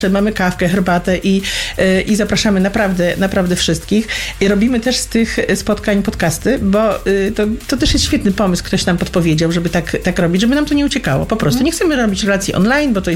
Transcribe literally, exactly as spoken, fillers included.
Mamy kawkę, herbatę i, i zapraszamy naprawdę, naprawdę wszystkich. I robimy też z tych spotkań podcasty, bo to, to też jest świetny pomysł. Ktoś nam podpowiedział, żeby tak, tak robić, żeby nam to nie uciekało. Po prostu nie chcemy robić relacji online, bo to jest